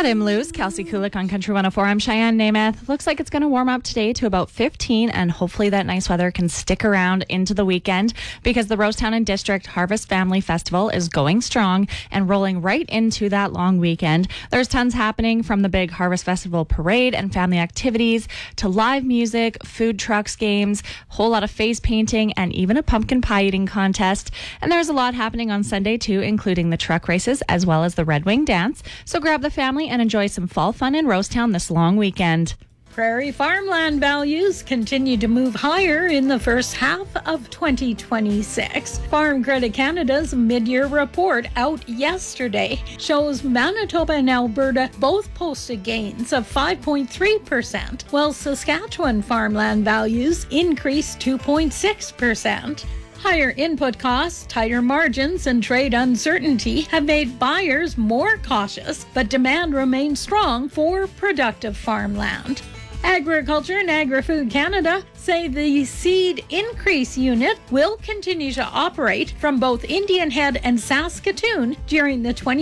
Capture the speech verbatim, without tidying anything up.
Adam Lewis, Kelsey Kulik on Country one oh four. I'm Cheyenne Namath. Looks like it's going to warm up today to about fifteen, and hopefully that nice weather can stick around into the weekend because the Rosetown and District Harvest Family Festival is going strong and rolling right into that long weekend. There's tons happening, from the big Harvest Festival parade and family activities to live music, food trucks, games, a whole lot of face painting, and even a pumpkin pie eating contest. And there's a lot happening on Sunday too, including the truck races as well as the Red Wing Dance. So grab the family and enjoy some fall fun in Rosetown this long weekend. Prairie farmland values continue to move higher in the first half of twenty twenty-six. Farm Credit Canada's mid-year report out yesterday shows Manitoba and Alberta both posted gains of five point three percent, while Saskatchewan farmland values increased two point six percent. Higher input costs, tighter margins, and trade uncertainty have made buyers more cautious, but demand remains strong for productive farmland. Agriculture and Agri-Food Canada say the seed increase unit will continue to operate from both Indian Head and Saskatoon during the twenty